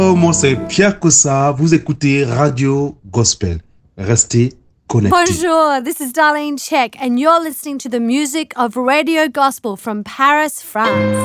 Moi, c'est Pierre Kossa. Vous écoutez Radio Gospel. Restez connectés. Bonjour, this is Darlene Check, and you're listening to the music of Radio Gospel from Paris, France.